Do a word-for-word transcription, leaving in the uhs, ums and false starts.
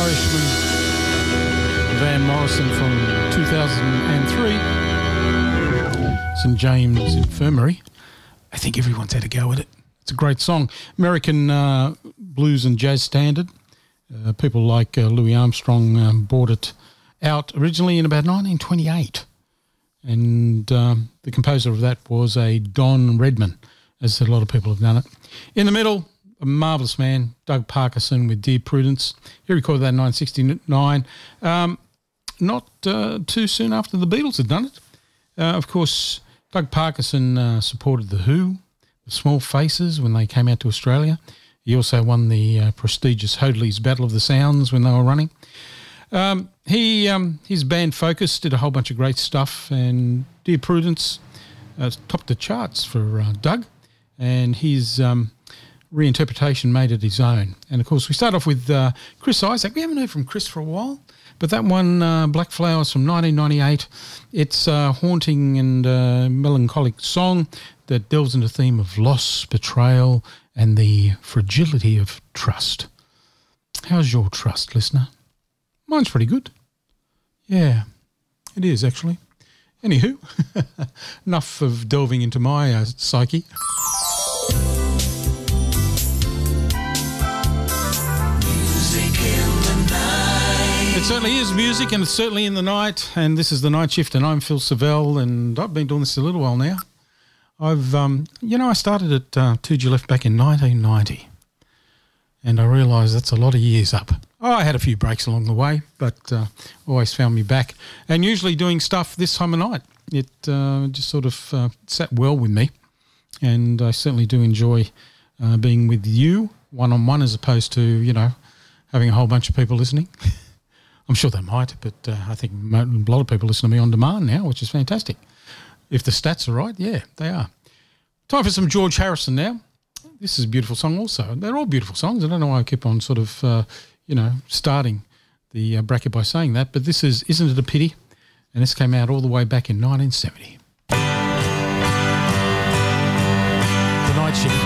Irishman Van Morrison from two thousand three, Saint James Infirmary. I think everyone's had a go at it. It's a great song. American uh, blues and jazz standard. Uh, people like uh, Louis Armstrong um, brought it out originally in about nineteen twenty-eight. And um, the composer of that was a Don Redman, as a lot of people have done it. In the middle, a marvellous man, Doug Parkinson with Dear Prudence. He recorded that in nineteen sixty-nine. Um, not uh, too soon after the Beatles had done it. Uh, of course, Doug Parkinson uh, supported The Who, The Small Faces, when they came out to Australia. He also won the uh, prestigious Hoadley's Battle of the Sounds when they were running. Um, he um, his band Focus did a whole bunch of great stuff, and Dear Prudence uh, topped the charts for uh, Doug, and his um, reinterpretation made it his own. And, of course, we start off with uh, Chris Isaak. We haven't heard from Chris for a while, but that one, uh, Black Flowers from nineteen ninety-eight, it's a haunting and uh, melancholic song that delves into the theme of loss, betrayal, and the fragility of trust. How's your trust, listener? Mine's pretty good. Yeah, it is actually. Anywho, enough of delving into my uh, psyche. It certainly is music, and it's certainly in the night, and this is The Night Shift, and I'm Phil Savell, and I've been doing this a little while now. I've, um, you know, I started at uh, two G Left back in nineteen ninety, and I realised that's a lot of years up. Oh, I had a few breaks along the way, but uh, always found me back, and usually doing stuff this time of night. It uh, just sort of uh, sat well with me, and I certainly do enjoy uh, being with you one-on-one as opposed to, you know, having a whole bunch of people listening. I'm sure they might, but uh, I think a lot of people listen to me on demand now, which is fantastic. If the stats are right, yeah, they are. Time for some George Harrison now. This is a beautiful song also. They're all beautiful songs. I don't know why I keep on sort of, uh, you know, starting the uh, bracket by saying that, but this is Isn't It a Pity? And this came out all the way back in nineteen seventy. The Night Shift.